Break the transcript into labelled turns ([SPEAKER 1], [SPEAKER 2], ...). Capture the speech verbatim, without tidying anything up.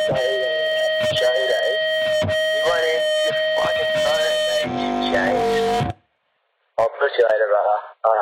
[SPEAKER 1] So, uh, Shady, you won't answer your fucking phone, mate. You changed. I'll push you later, brother. Alright.